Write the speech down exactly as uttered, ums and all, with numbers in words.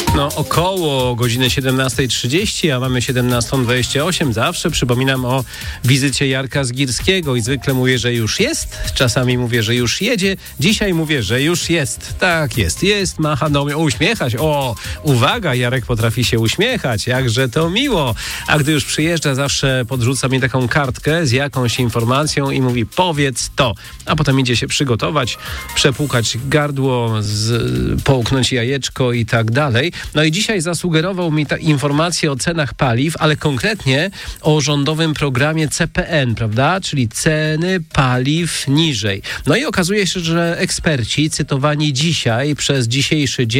No, około godziny siedemnasta trzydzieści, a mamy siedemnasta dwadzieścia osiem. Zawsze przypominam o wizycie Jarka Zgirskiego i zwykle mówię, że już jest. Czasami mówię, że już jedzie. Dzisiaj mówię, że już jest. Tak jest, jest, macha do mnie. Uśmiechać. O, uwaga, Jarek potrafi się uśmiechać. Jakże to miło. A gdy już przyjeżdża, zawsze podrzuca mi taką kartkę z jakąś informacją i mówi, powiedz to. A potem idzie się przygotować, przepłukać gardło, z, połknąć jajeczko i tak dalej. No i dzisiaj zasugerował mi ta informację o cenach paliw, ale konkretnie o rządowym programie C P N, prawda? Czyli ceny paliw niżej. No i okazuje się, że eksperci cytowani dzisiaj przez dzisiejszy dzień